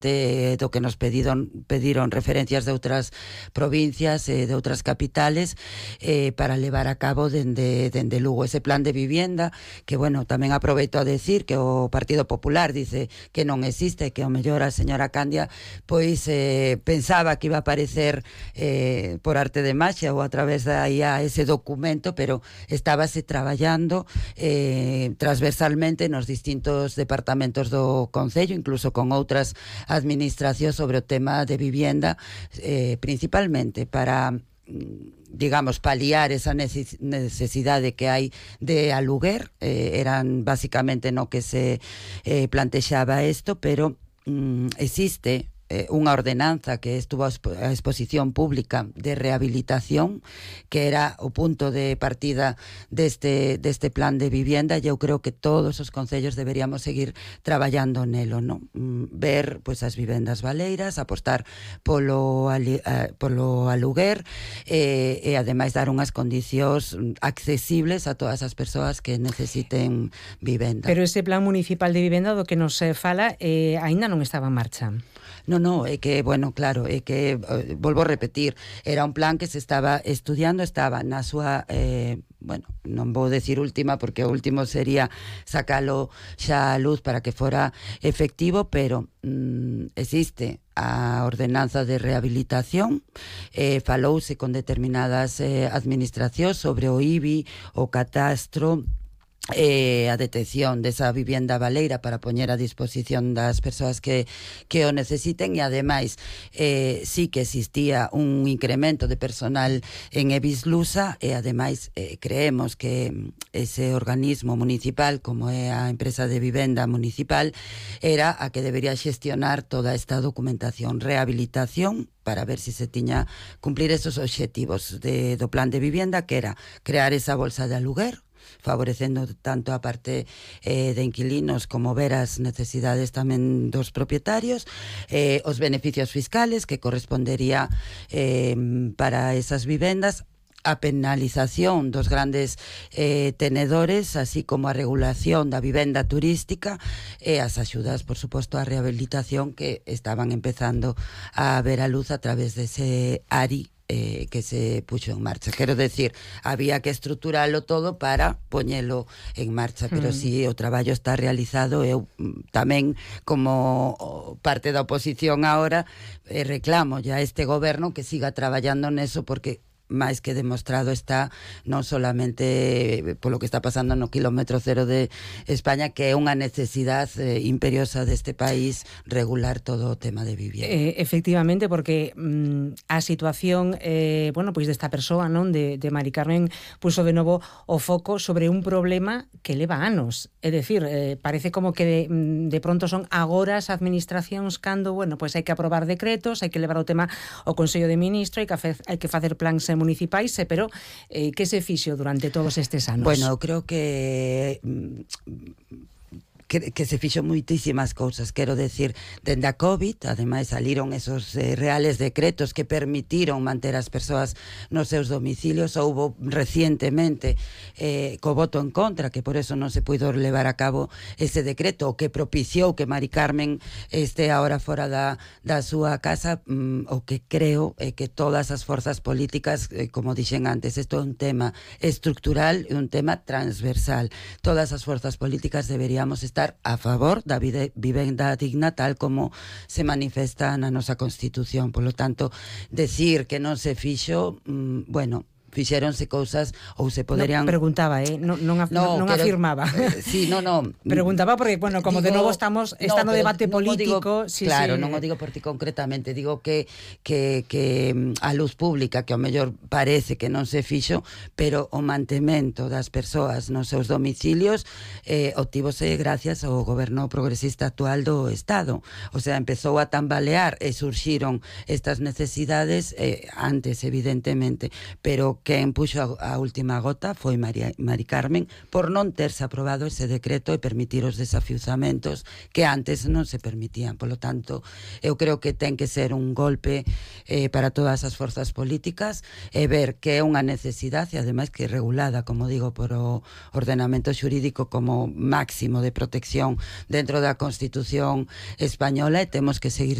do que nos pediron referencias de outras provincias, de outras capitales, para levar a cabo dende Lugo ese plan de vivienda, que, bueno, tamén aproveito a decir que o Partido Popular dice que non existe, que ao mellor a señora Candia pois pensaba que iba a aparecer por arte de maxia ou a través da IA ese documento, pero estábase traballando transversalmente nos distintos departamentos do Concello, incluso con outras administracións sobre o tema de vivienda, principalmente para, digamos, paliar esa necesidade que hai de aluguer. Eran basicamente no que se plantexaba isto, pero existe unha ordenanza que estuvo a exposición pública de rehabilitación, que era o punto de partida deste plan de vivienda, e eu creo que todos os concellos deberíamos seguir traballando nelo, non? Ver pois as vivendas baleiras, apostar polo aluguer, e ademais dar unhas condicións accesibles a todas as persoas que necesiten vivenda. Pero ese plan municipal de vivenda do que nos fala aínda non estaba en marcha. Non, é que, bueno, claro, é que, volvo a repetir, era un plan que se estaba estudiando, estaba na súa, bueno, non vou decir última, porque o último sería sacalo xa a luz para que fora efectivo, pero existe a ordenanza de rehabilitación, falouse con determinadas administracións sobre o IBI, o catastro, a detección desa vivienda baleira para poñer a disposición das persoas que o necesiten, e ademais sí que existía un incremento de personal en Evislusa, e ademais creemos que ese organismo municipal, como é a empresa de vivenda municipal, era a que debería xestionar toda esta documentación, rehabilitación, para ver si se tiña cumplir esos obxectivos do plan de vivienda, que era crear esa bolsa de aluguer, favorecendo tanto a parte de inquilinos como ver as necesidades tamén dos propietarios, os beneficios fiscales que correspondería para esas vivendas, a penalización dos grandes tenedores, así como a regulación da vivenda turística, e as axudas, por suposto, a rehabilitación que estaban empezando a ver a luz a través dese ARI que se puxo en marcha. Quero decir, había que estruturalo todo para poñelo en marcha, pero si o traballo está realizado, eu tamén, como parte da oposición agora, reclamo ya a este goberno que siga traballando neso, porque máis que demostrado está, non solamente polo que está pasando no kilómetro cero de España, que é unha necesidade imperiosa deste país regular todo o tema de vivienda. Efectivamente, porque a situación bueno, pois desta persoa, non, de Mari Carmen, puso de novo o foco sobre un problema que leva anos. É dicir, parece como que de pronto son agora as administracións cando, bueno, pois hai que aprobar decretos, hai que levar o tema ao Consello de Ministros, hai que facer plans municipais, pero que se fixo durante todos estes anos? Bueno, eu creo que se fixo moitísimas cousas, quero decir, dende a COVID, ademais saliron esos reales decretos que permitiron manter as persoas nos seus domicilios. Houbo recientemente co voto en contra, que por eso non se puido levar a cabo ese decreto, o que propiciou que Mari Carmen este ahora fora da súa casa. O que creo é que todas as forzas políticas, como dixen antes, isto é un tema estructural e un tema transversal. Todas as forzas políticas deberíamos estar a favor da vivenda digna, tal como se manifesta na nosa Constitución. Por lo tanto, decir que non se fixo, bueno, fixéronse cousas ou se poderían... Preguntaba, non afirmaba. Sí, non. Preguntaba porque, bueno, como digo, de novo está no debate político... Claro, non o digo por ti concretamente, digo que a luz pública, que ao mellor parece que non se fixo, pero o mantemento das persoas nos seus domicilios obtívose gracias ao goberno progresista actual do Estado. O sea, empezou a tambalear e surxiron estas necesidades antes, evidentemente, pero quen puxo a última gota foi Mari Carmen por non terse aprobado ese decreto e permitir os desafiuzamentos que antes non se permitían. Polo tanto, eu creo que ten que ser un golpe para todas as forzas políticas e ver que é unha necesidade, e ademais que é regulada, como digo, por o ordenamento xurídico como máximo de protección dentro da Constitución española, e temos que seguir